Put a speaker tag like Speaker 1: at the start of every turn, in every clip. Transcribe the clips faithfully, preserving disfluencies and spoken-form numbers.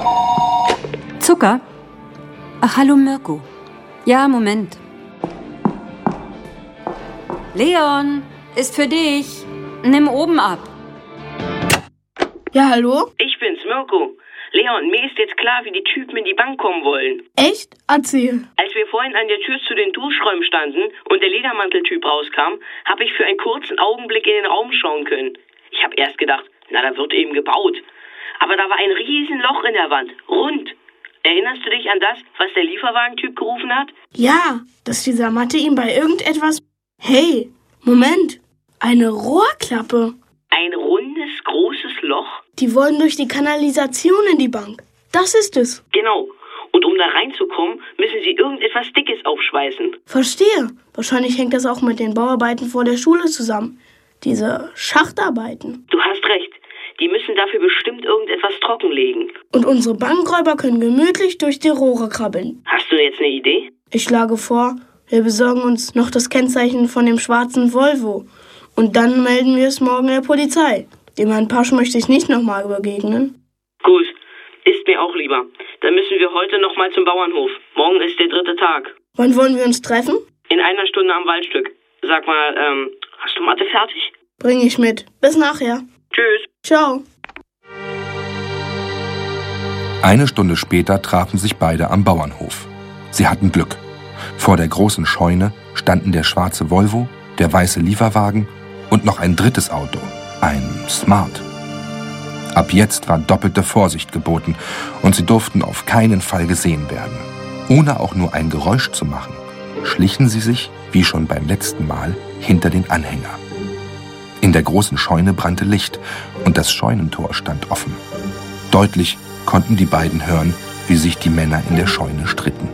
Speaker 1: Zucker? Ach, hallo Mirko. Ja, Moment. Leon, ist für dich. Nimm oben ab.
Speaker 2: Ja, hallo?
Speaker 3: Ich bin's, Mirko. Leon, mir ist jetzt klar, wie die Typen in die Bank kommen wollen.
Speaker 2: Echt? Erzähl.
Speaker 3: Als wir vorhin an der Tür zu den Duschräumen standen und der Ledermanteltyp rauskam, habe ich für einen kurzen Augenblick in den Raum schauen können. Ich habe erst gedacht, na, da wird eben gebaut. Aber da war ein Riesenloch in der Wand, rund. Erinnerst du dich an das, was der Lieferwagentyp gerufen hat?
Speaker 2: Ja, dass dieser Mathe ihm bei irgendetwas... Hey, Moment, eine Rohrklappe.
Speaker 3: Ein rundes, großes Loch?
Speaker 2: Die wollen durch die Kanalisation in die Bank. Das ist es.
Speaker 3: Genau. Und um da reinzukommen, müssen sie irgendetwas Dickes aufschweißen.
Speaker 2: Verstehe. Wahrscheinlich hängt das auch mit den Bauarbeiten vor der Schule zusammen. Diese Schachtarbeiten.
Speaker 3: Du hast recht. Die müssen dafür bestimmt irgendetwas trockenlegen.
Speaker 2: Und unsere Bankräuber können gemütlich durch die Rohre krabbeln.
Speaker 3: Hast du jetzt eine Idee?
Speaker 2: Ich schlage vor, wir besorgen uns noch das Kennzeichen von dem schwarzen Volvo. Und dann melden wir es morgen der Polizei. Dem Herrn Pasch möchte ich nicht nochmal begegnen.
Speaker 3: Gut, ist mir auch lieber. Dann müssen wir heute nochmal zum Bauernhof. Morgen ist der dritte Tag.
Speaker 2: Wann wollen wir uns treffen?
Speaker 3: In einer Stunde am Waldstück. Sag mal, ähm, hast du Mathe fertig?
Speaker 2: Bring ich mit. Bis nachher.
Speaker 3: Tschüss.
Speaker 2: Ciao.
Speaker 4: Eine Stunde später trafen sich beide am Bauernhof. Sie hatten Glück. Vor der großen Scheune standen der schwarze Volvo, der weiße Lieferwagen und noch ein drittes Auto, ein Smart. Ab jetzt war doppelte Vorsicht geboten und sie durften auf keinen Fall gesehen werden. Ohne auch nur ein Geräusch zu machen, schlichen sie sich, wie schon beim letzten Mal, hinter den Anhänger. In der großen Scheune brannte Licht und das Scheunentor stand offen. Deutlich konnten die beiden hören, wie sich die Männer in der Scheune stritten.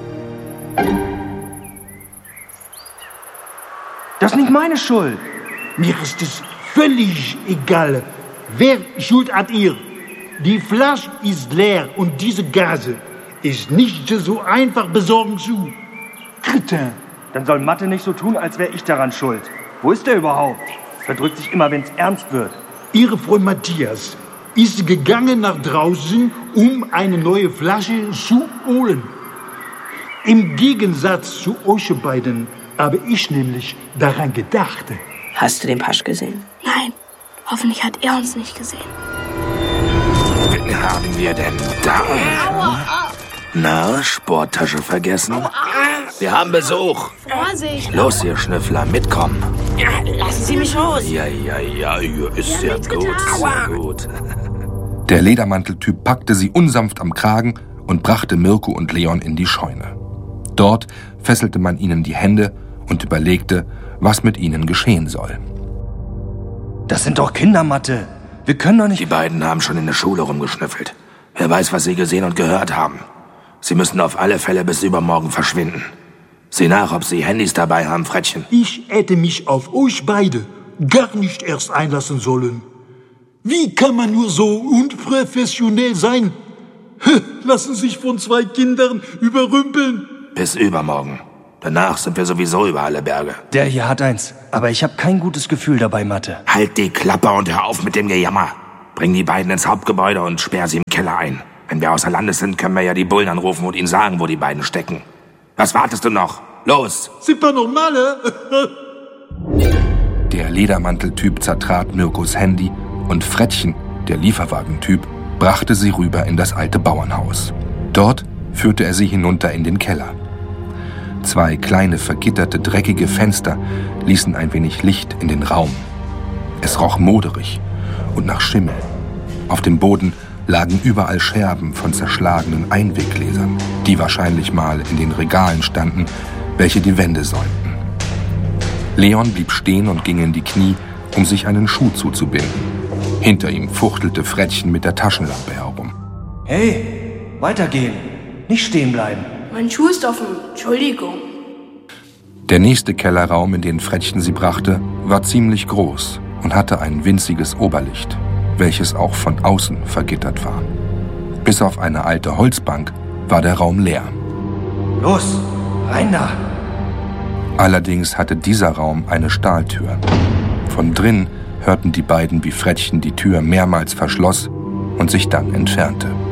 Speaker 5: Das ist nicht meine Schuld.
Speaker 6: Mir ist es völlig egal. Wer Schuld hat ihr? Die Flasche ist leer und diese Gase ist nicht so einfach besorgen zu. Kretin.
Speaker 5: Dann soll Mathe nicht so tun, als wäre ich daran schuld. Wo ist der überhaupt? Verdrückt sich immer, wenn es ernst wird.
Speaker 6: Ihre Freund Matthias ist gegangen nach draußen, um eine neue Flasche zu holen. Im Gegensatz zu euch beiden habe ich nämlich daran gedacht.
Speaker 3: Hast du den Pasch gesehen?
Speaker 2: Nein, hoffentlich hat er uns nicht gesehen.
Speaker 7: Wen haben wir denn da? Na, Sporttasche vergessen? Wir haben Besuch.
Speaker 2: Vorsicht!
Speaker 7: Los, ihr Schnüffler, mitkommen.
Speaker 3: Ja, lassen Sie mich los.
Speaker 7: Ja, ja, ja, ist ja gut, sehr gut.
Speaker 4: Der Ledermanteltyp packte sie unsanft am Kragen und brachte Mirko und Leon in die Scheune. Dort fesselte man ihnen die Hände und überlegte, was mit ihnen geschehen soll.
Speaker 5: Das sind doch Kindermathe. Wir können doch nicht...
Speaker 7: Die beiden haben schon in der Schule rumgeschnüffelt. Wer weiß, was sie gesehen und gehört haben. Sie müssen auf alle Fälle bis übermorgen verschwinden. Sieh nach, ob sie Handys dabei haben, Frettchen.
Speaker 6: Ich hätte mich auf euch beide gar nicht erst einlassen sollen. Wie kann man nur so unprofessionell sein? Lassen sich von zwei Kindern überrümpeln.
Speaker 7: Bis übermorgen. Danach sind wir sowieso über alle Berge.
Speaker 5: Der hier hat eins, aber ich habe kein gutes Gefühl dabei, Mathe.
Speaker 7: Halt die Klappe und hör auf mit dem Gejammer. Bring die beiden ins Hauptgebäude und sperr sie im Keller ein. Wenn wir außer Landes sind, können wir ja die Bullen anrufen und ihnen sagen, wo die beiden stecken. Was wartest du noch? Los!
Speaker 6: C'est pas normal, hein?
Speaker 4: Der Ledermanteltyp zertrat Mirkos Handy und Frettchen, der Lieferwagentyp, brachte sie rüber in das alte Bauernhaus. Dort führte er sie hinunter in den Keller. Zwei kleine, vergitterte, dreckige Fenster ließen ein wenig Licht in den Raum. Es roch moderig und nach Schimmel. Auf dem Boden lagen überall Scherben von zerschlagenen Einweggläsern, die wahrscheinlich mal in den Regalen standen, welche die Wände säumten. Leon blieb stehen und ging in die Knie, um sich einen Schuh zuzubinden. Hinter ihm fuchtelte Frettchen mit der Taschenlampe herum.
Speaker 5: Hey, weitergehen. Nicht stehen bleiben.
Speaker 2: Mein Schuh ist offen. Entschuldigung.
Speaker 4: Der nächste Kellerraum, in den Frettchen sie brachte, war ziemlich groß und hatte ein winziges Oberlicht, welches auch von außen vergittert war. Bis auf eine alte Holzbank war der Raum leer.
Speaker 5: Los, rein da!
Speaker 4: Allerdings hatte dieser Raum eine Stahltür. Von drin hörten die beiden, wie Frettchen die Tür mehrmals verschloss und sich dann entfernte.